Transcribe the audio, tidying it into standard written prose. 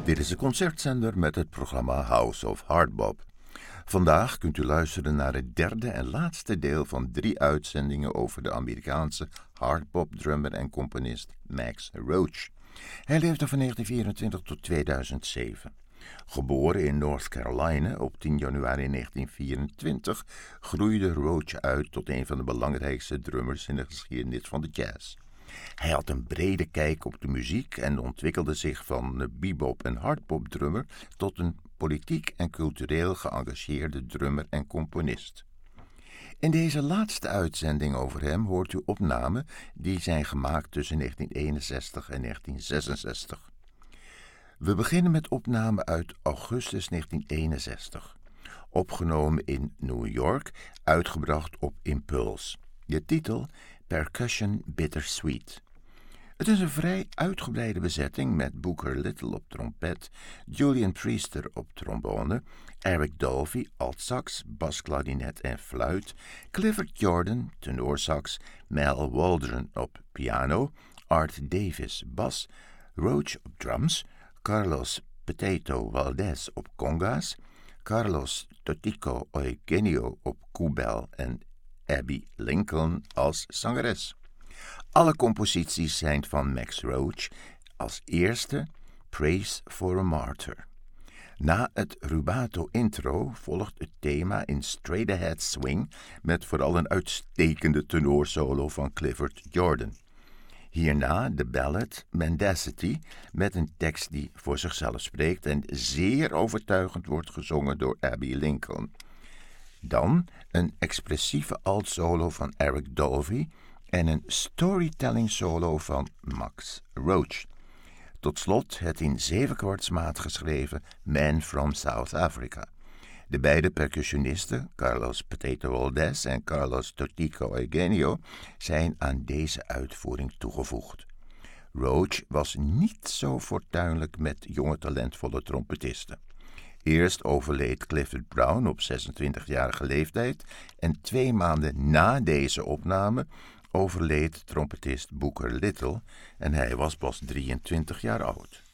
Dit is de concertzender met het programma House of Hardbop. Vandaag kunt u luisteren naar het derde en laatste deel van 3 uitzendingen over de Amerikaanse hardbop-drummer en componist Max Roach. Hij leefde van 1924 tot 2007. Geboren in North Carolina op 10 januari 1924 groeide Roach uit tot een van de belangrijkste drummers in de geschiedenis van de jazz. Hij had een brede kijk op de muziek en ontwikkelde zich van bebop- en hardbop-drummer tot een politiek en cultureel geëngageerde drummer en componist. In deze laatste uitzending over hem hoort u opnamen die zijn gemaakt tussen 1961 en 1966. We beginnen met opnamen uit augustus 1961, opgenomen in New York, uitgebracht op Impulse. De titel Percussion Bittersweet. Het is een vrij uitgebreide bezetting met Booker Little op trompet, Julian Priester op trombone, Eric Dolphy altsax, basklarinet en fluit, Clifford Jordan tenorsax, Mel Waldron op piano, Art Davis bas, Roach op drums, Carlos Potato Valdez op conga's, Carlos Totico Eugenio op koebel en Abby Lincoln als zangeres. Alle composities zijn van Max Roach. Als eerste Praise for a Martyr. Na het rubato intro volgt het thema in straight ahead swing met vooral een uitstekende tenorsolo van Clifford Jordan. Hierna de ballad Mendacity met een tekst die voor zichzelf spreekt en zeer overtuigend wordt gezongen door Abby Lincoln. Dan een expressieve altsolo van Eric Dolphy en een storytelling solo van Max Roach. Tot slot het in 7/4 geschreven Man from South Africa. De beide percussionisten, Carlos Potato Valdez en Carlos Totico Eugenio, zijn aan deze uitvoering toegevoegd. Roach was niet zo fortuinlijk met jonge talentvolle trompetisten. Eerst overleed Clifford Brown op 26-jarige leeftijd en 2 maanden na deze opname overleed trompetist Booker Little en hij was pas 23 jaar oud.